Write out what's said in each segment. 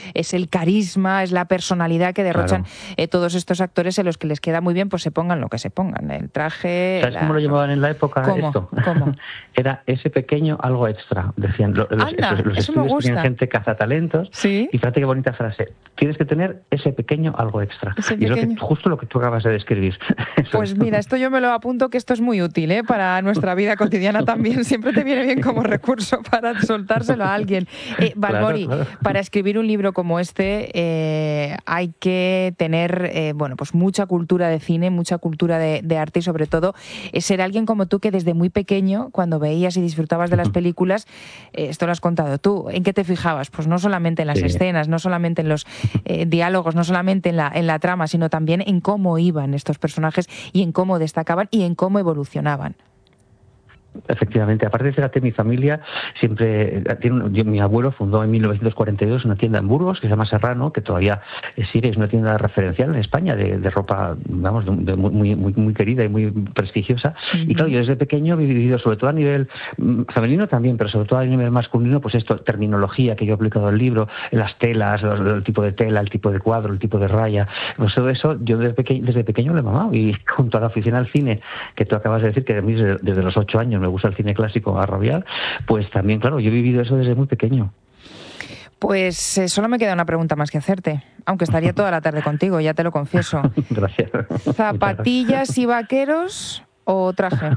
es el carisma, es la personalidad que derrochan todos estos actores, en los que les queda muy bien, pues se pongan lo que se pongan, el traje... ¿Sabes cómo lo llamaban en la época? ¿Cómo? Era ese pequeño algo extra, decían los estudios tenían gente cazatalentos, y fíjate qué bonita frase, tienes que tener ese pequeño algo extra, y es justo lo que tú acabas de describir. Pues mira, esto yo me lo apunto, que esto es muy útil, para nuestra vida cotidiana también, siempre te viene bien como recurso para soltárselo a alguien. Valmori, para escribir un libro como este hay que tener pues mucha cultura de cine, mucha cultura de arte, y sobre todo ser alguien como tú, que desde muy pequeño, cuando veías y disfrutabas de las películas, esto lo has contado tú, ¿en qué te fijabas? Pues no solamente en las escenas, no solamente en los diálogos, no solamente en la trama, sino también en cómo iban estos personajes y en cómo destacaban y en cómo evolucionaban. Efectivamente, aparte, fíjate, mi familia siempre mi abuelo fundó en 1942 una tienda en Burgos que se llama Serrano, que todavía sigue, es una tienda referencial en España de ropa, vamos, muy querida y muy prestigiosa. Y claro, yo desde pequeño he vivido, sobre todo a nivel femenino también, pero sobre todo a nivel masculino, pues esto, terminología que yo he aplicado en el libro, las telas, el tipo de tela, el tipo de cuadro, el tipo de raya, pues todo eso yo desde pequeño lo he mamado. Y junto a la afición al cine, que tú acabas de decir, que a mí desde los 8 años me gusta el cine clásico a rabiar, pues también, claro, yo he vivido eso desde muy pequeño. Pues solo me queda una pregunta más que hacerte, aunque estaría toda la tarde contigo, ya te lo confieso. Gracias. ¿Zapatillas y vaqueros o traje?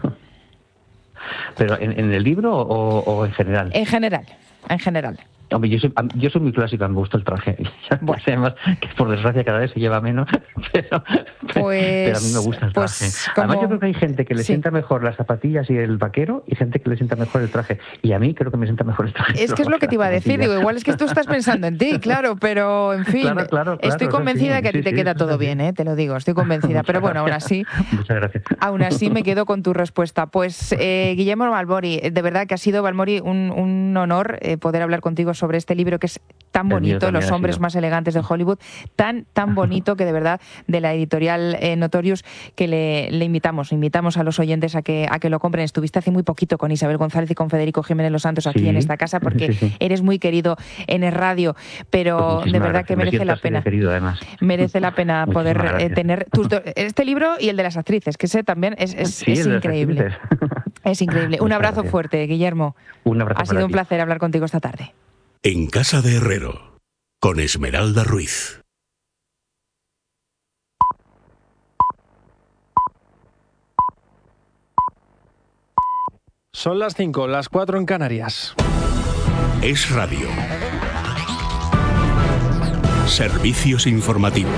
¿Pero en el libro o en general? En general. Hombre, yo soy muy clásica, me gusta el traje. Bueno. Además, que por desgracia cada vez se lleva menos, pero a mí me gusta el traje. Además, yo creo que hay gente que le sienta mejor las zapatillas y el vaquero, y gente que le sienta mejor el traje. Y a mí creo que me sienta mejor el traje. Es que es lo que te iba a decir, digo, igual es que tú estás pensando en ti, claro, pero en fin, claro, estoy convencida de que a ti te queda todo bien, te lo digo, estoy convencida. Pero bueno, aún así, muchas gracias. Aún así me quedo con tu respuesta. Pues Guillermo Valmori, de verdad que ha sido, Valmori, un honor poder hablar contigo sobre este libro que es tan bonito, Los hombres más elegantes de Hollywood, tan bonito, que de verdad, de la editorial Notorious, que le invitamos a los oyentes a que lo compren. Estuviste hace muy poquito con Isabel González y con Federico Jiménez Los Santos aquí en esta casa, porque eres muy querido en el radio, pero pues de verdad que merece la pena. Querido, además. Merece la pena poder tener este libro y el de las actrices, que ese también es increíble. Es increíble. Un abrazo fuerte, Guillermo. Un abrazo. Ha sido un placer hablar contigo esta tarde. En Casa de Herrero, con Esmeralda Ruiz. Son las 5, las 4 en Canarias. Es radio. Servicios informativos.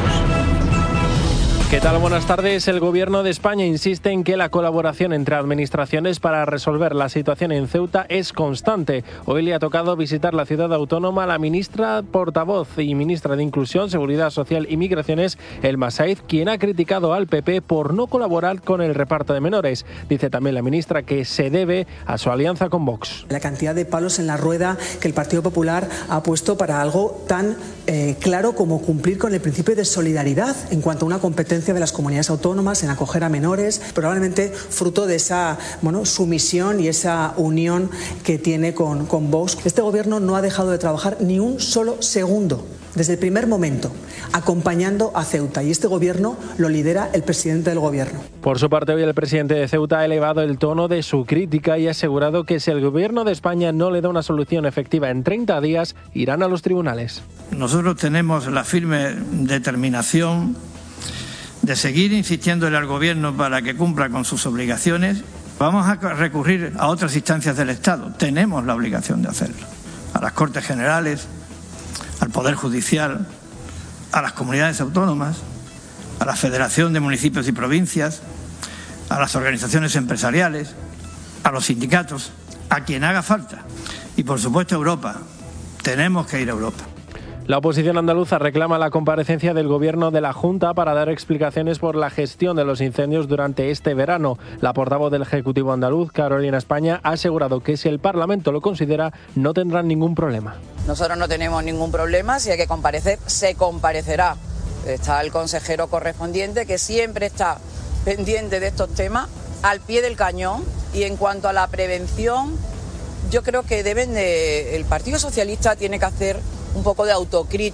¿Qué tal? Buenas tardes. El Gobierno de España insiste en que la colaboración entre administraciones para resolver la situación en Ceuta es constante. Hoy le ha tocado visitar la ciudad autónoma a la ministra portavoz y ministra de Inclusión, Seguridad Social y Migraciones, Elma Said, quien ha criticado al PP por no colaborar con el reparto de menores. Dice también la ministra que se debe a su alianza con Vox. La cantidad de palos en la rueda que el Partido Popular ha puesto para algo tan claro como cumplir con el principio de solidaridad en cuanto a una competencia de las comunidades autónomas en acoger a menores, probablemente fruto de esa sumisión y esa unión que tiene con Vox. Este gobierno no ha dejado de trabajar ni un solo segundo, desde el primer momento, acompañando a Ceuta, y este gobierno lo lidera el presidente del gobierno. Por su parte, hoy el presidente de Ceuta ha elevado el tono de su crítica y ha asegurado que si el gobierno de España no le da una solución efectiva en 30 días, irán a los tribunales. Nosotros tenemos la firme determinación de seguir insistiéndole al Gobierno para que cumpla con sus obligaciones. Vamos a recurrir a otras instancias del Estado. Tenemos la obligación de hacerlo. A las Cortes Generales, al Poder Judicial, a las comunidades autónomas, a la Federación de Municipios y Provincias, a las organizaciones empresariales, a los sindicatos, a quien haga falta. Y, por supuesto, a Europa. Tenemos que ir a Europa. La oposición andaluza reclama la comparecencia del Gobierno de la Junta para dar explicaciones por la gestión de los incendios durante este verano. La portavoz del Ejecutivo andaluz, Carolina España, ha asegurado que si el Parlamento lo considera, no tendrán ningún problema. Nosotros no tenemos ningún problema, si hay que comparecer, se comparecerá. Está el consejero correspondiente, que siempre está pendiente de estos temas, al pie del cañón. Y en cuanto a la prevención, yo creo que el Partido Socialista tiene que hacer un poco de autocrítica.